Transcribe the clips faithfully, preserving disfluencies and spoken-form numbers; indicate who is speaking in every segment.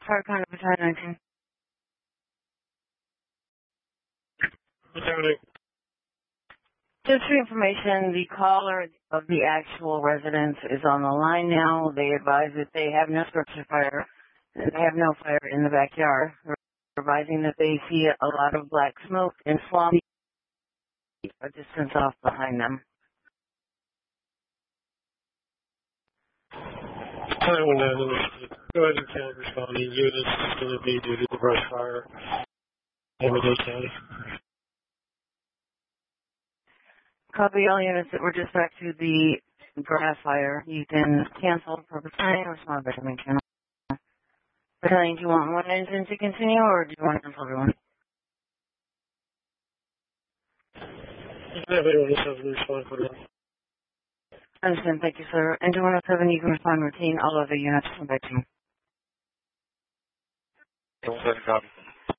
Speaker 1: Fire County Battalion nineteen. Just for information, the caller of the actual residence is on the line now. They advise that they have no structure fire, and they have no fire in the backyard. They're advising that they see a lot of black smoke and swamp a distance off behind them.
Speaker 2: Time when uh, go ahead and count responding units is going to be due to the brush fire in Miami-Dade County.
Speaker 1: Copy all units that were dispatched to the grass fire. You can cancel for battalion or small battalion channel. Battalion, do you want one engine to continue or do you want to cancel everyone?
Speaker 2: You can have anyone else have to respond for them.
Speaker 1: Understand, thank you, sir. Engine one oh seven, you can respond routine. All other units come back to you.
Speaker 3: one oh seven copy.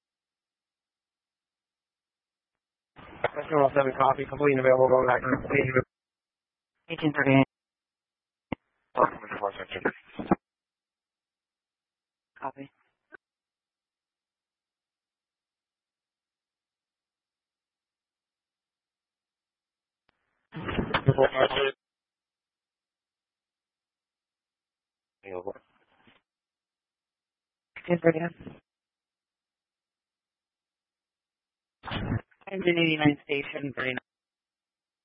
Speaker 3: one oh seven copy, complete and available, going back to
Speaker 1: eighteen thirty-eight.
Speaker 3: Welcome to four section.
Speaker 1: Copy. eighteen thirty-eight.
Speaker 4: Engine eighty-nine station, thirty-nine.